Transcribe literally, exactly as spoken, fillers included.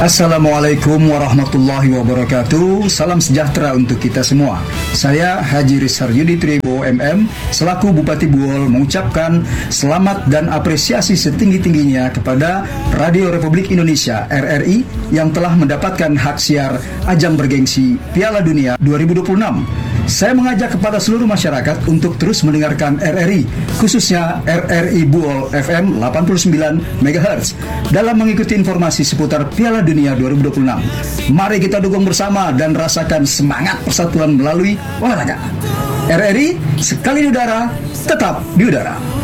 Assalamualaikum warahmatullahi wabarakatuh. Salam sejahtera untuk kita semua. Saya Haji Rizhar Yudi Tribo M M selaku Bupati Buol mengucapkan selamat dan apresiasi setinggi-tingginya kepada Radio Republik Indonesia R R I yang telah mendapatkan hak siar ajang bergengsi Piala Dunia dua ribu dua puluh enam. Saya mengajak kepada seluruh masyarakat untuk terus mendengarkan R R I, khususnya R R I Buol F M delapan puluh sembilan megahertz dalam mengikuti informasi seputar Piala Dunia dua ribu dua puluh enam. Mari kita dukung bersama dan rasakan semangat persatuan melalui olahraga. R R I, sekali di udara, tetap di udara.